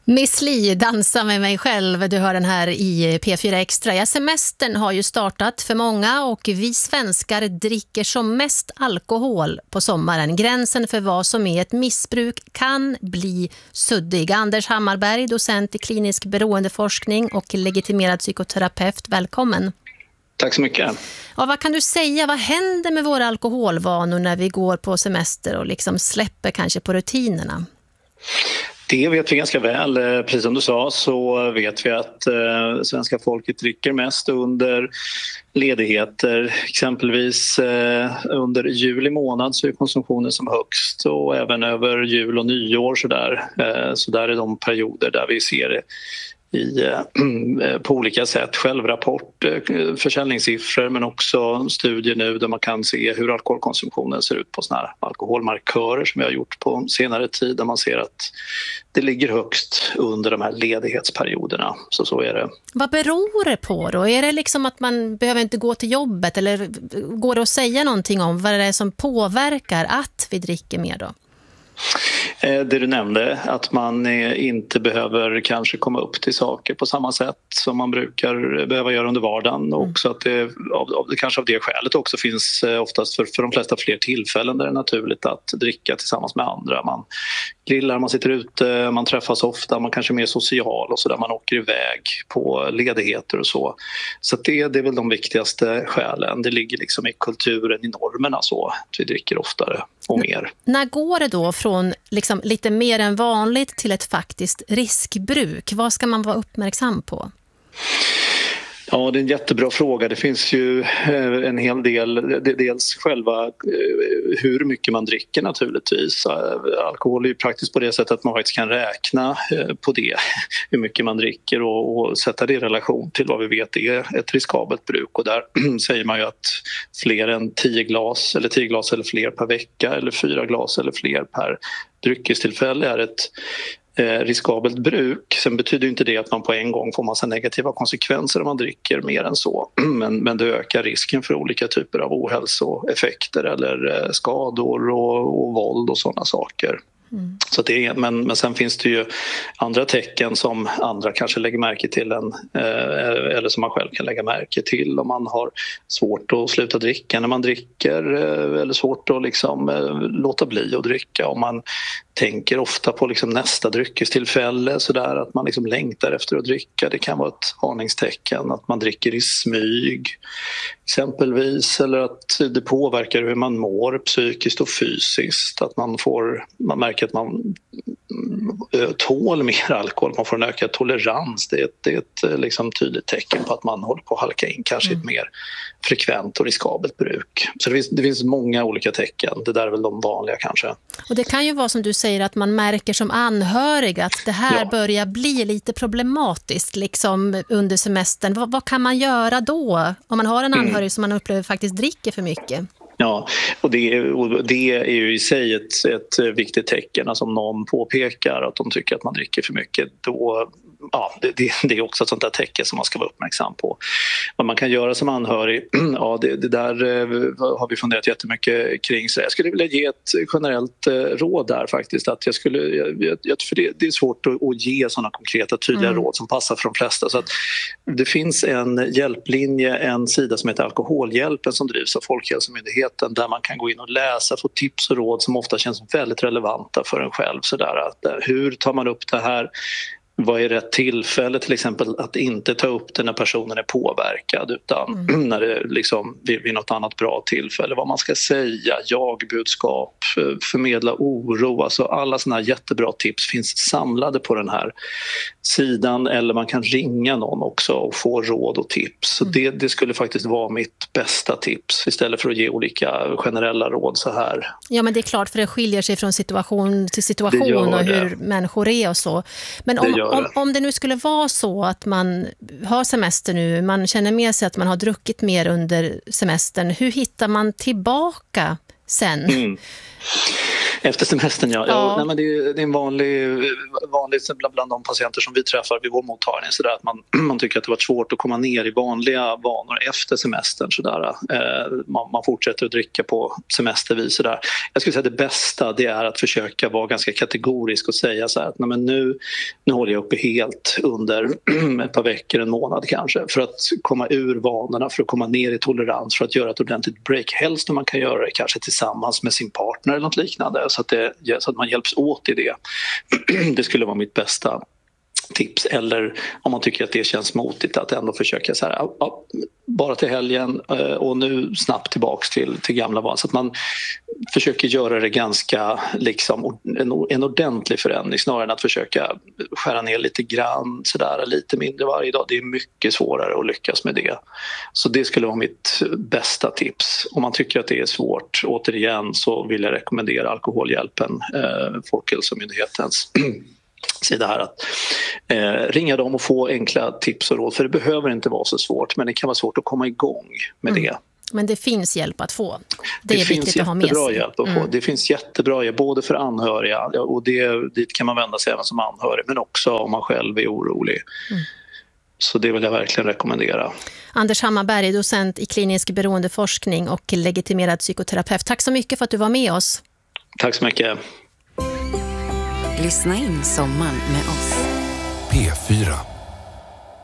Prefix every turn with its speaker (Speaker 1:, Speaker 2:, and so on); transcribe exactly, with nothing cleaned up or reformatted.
Speaker 1: Miss Li, dansa med mig själv. Du hör den här i P fyra Extra. Ja, semestern har ju startat för många och vi svenskar dricker som mest alkohol på sommaren. Gränsen för vad som är ett missbruk kan bli suddig. Anders Hammarberg, docent i klinisk beroendeforskning och legitimerad psykoterapeut. Välkommen.
Speaker 2: Tack så mycket.
Speaker 1: Ja, vad kan du säga? Vad händer med våra alkoholvanor när vi går på semester och liksom släpper kanske på rutinerna?
Speaker 2: Det vet vi ganska väl. Precis som du sa så vet vi att eh, svenska folket dricker mest under ledigheter. Exempelvis eh, under juli månad så är konsumtionen som högst och även över jul och nyår så där. Eh, så där är de perioder där vi ser det i, på olika sätt. Självrapport, försäljningssiffror men också studier nu där man kan se hur alkoholkonsumtionen ser ut på såna här alkoholmarkörer som vi har gjort på senare tid där man ser att det ligger högst under de här ledighetsperioderna. Så så är det. Vad
Speaker 1: beror det på då? Är det liksom att man behöver inte gå till jobbet eller går det att säga någonting om vad det är som påverkar att vi dricker mer då?
Speaker 2: Det du nämnde, att man inte behöver kanske komma upp till saker på samma sätt som man brukar behöva göra under vardagen och också att det, av, kanske av det skälet också finns oftast för, för de flesta fler tillfällen där det är naturligt att dricka tillsammans med andra. Man grillar, man sitter ute, man träffas ofta, man kanske är mer social och så där man åker iväg på ledigheter och så. Så det, det är väl de viktigaste skälen. Det ligger liksom i kulturen, i normerna så att vi dricker oftare och mer.
Speaker 1: N- när går det då från liksom lite mer än vanligt till ett faktiskt riskbruk? Vad ska man vara uppmärksam på?
Speaker 2: Ja, det är en jättebra fråga. Det finns ju en hel del, dels själva hur mycket man dricker naturligtvis. Alkohol är ju praktiskt på det sättet att man faktiskt kan räkna på det, hur mycket man dricker och, och sätta det i relation till vad vi vet är ett riskabelt bruk. Och där säger man ju att fler än tio glas eller tio glas eller fler per vecka eller fyra glas eller fler per dryckestillfälle är ett riskabelt bruk. Sen betyder inte det att man på en gång får massa negativa konsekvenser om man dricker mer än så. Men, men det ökar risken för olika typer av ohälsoeffekter eller skador och, och våld och sådana saker. Mm. Så det är, men, men sen finns det ju andra tecken som andra kanske lägger märke till en, eh, eller som man själv kan lägga märke till om man har svårt att sluta dricka när man dricker eh, eller svårt att liksom, eh, låta bli att dricka om man tänker ofta på liksom nästa dryckestillfälle så där att man liksom längtar efter att dricka. Det kan vara ett varningstecken att man dricker i smyg exempelvis eller att det påverkar hur man mår psykiskt och fysiskt. Att man, får, man märker att man tål mer alkohol, man får en ökad tolerans. Det är ett, det är ett liksom tydligt tecken på att man håller på att halka in kanske mm. ett mer frekvent och riskabelt bruk. Så det finns, det finns många olika tecken. Det där är väl de vanliga kanske.
Speaker 1: Och det kan ju vara som du säger att man märker som anhörig att det här ja. börjar bli lite problematiskt liksom under semestern. Vad, vad kan man göra då om man har en anhörig mm. som man upplever faktiskt dricker för mycket?
Speaker 2: Ja, och det, och det är ju i sig ett, ett viktigt tecken. Alltså om någon påpekar att de tycker att man dricker för mycket, då ja, det, det, det är också ett sånt där tecken som man ska vara uppmärksam på. Vad man kan göra som anhörig, ja, det, det där har vi funderat jättemycket kring. Så jag skulle vilja ge ett generellt råd där faktiskt. Att jag skulle, jag, jag, för det, det är svårt att, att ge sådana konkreta, tydliga mm. råd som passar för de flesta. Så att det finns en hjälplinje, en sida som heter Alkoholhjälpen som drivs av Folkhälsomyndigheten där man kan gå in och läsa, få tips och råd som ofta känns väldigt relevanta för en själv. Så där, att, hur tar man upp det här? Vad är rätt tillfälle till exempel att inte ta upp det när personen är påverkad utan mm. när det liksom vid, vid något annat bra tillfälle, vad man ska säga, jagbudskap, förmedla oro, alltså alla såna här jättebra tips finns samlade på den här sidan eller man kan ringa någon också och få råd och tips. Så mm. det, det skulle faktiskt vara mitt bästa tips istället för att ge olika generella råd så här.
Speaker 1: Ja, men det är klart för det skiljer sig från situation till situation och hur det. människor är och så. Men om, om, om det nu skulle vara så att man har semester nu, man känner med sig att man har druckit mer under semestern, hur hittar man tillbaka sen? Mm.
Speaker 2: Efter semestern, ja.
Speaker 1: Ja.
Speaker 2: ja nej, men det, är, det är en vanlig, vanlig bland, bland de patienter som vi träffar vid vår mottagning. Så där, att man, man tycker att det var svårt att komma ner i vanliga vanor efter semestern. Så där. Eh, man, man fortsätter att dricka på semestervis. Så där. Jag skulle säga att det bästa det är att försöka vara ganska kategorisk och säga så här att nej, men nu, nu håller jag uppe helt under ett par veckor, en månad kanske. För att komma ur vanorna, för att komma ner i tolerans, för att göra ett ordentligt break. Helst när man kan göra det kanske tillsammans med sin partner eller något liknande. Så att, det, så att man hjälps åt i det. Det skulle vara mitt bästa tips. Eller om man tycker att det känns motigt att ändå försöka så här, ja, bara till helgen och nu snabbt tillbaks till, till gamla vanor. Så att man försöker göra det ganska liksom en, en ordentlig förändring snarare än att försöka skära ner lite grann sådär, lite mindre varje dag. Det är mycket svårare att lyckas med det. Så det skulle vara mitt bästa tips. Om man tycker att det är svårt, återigen så vill jag rekommendera Alkoholhjälpen, eh, Folkhälsomyndighetens sida här, att eh, ringa dem och få enkla tips och råd, för det behöver inte vara så svårt, men det kan vara svårt att komma igång med mm. det.
Speaker 1: Men det finns hjälp att få. Det,
Speaker 2: det
Speaker 1: är
Speaker 2: finns
Speaker 1: viktigt att ha med sig.
Speaker 2: Hjälp att få. Mm. Det finns jättebra hjälp både för anhöriga, och det, dit kan man vända sig även som anhörig, men också om man själv är orolig. Mm. Så det vill jag verkligen rekommendera.
Speaker 1: Anders Hammarberg, docent i klinisk beroendeforskning och legitimerad psykoterapeut. Tack så mycket för att du var med oss.
Speaker 2: Tack så mycket.
Speaker 3: Lyssna in sommaren med oss.
Speaker 4: P fyra.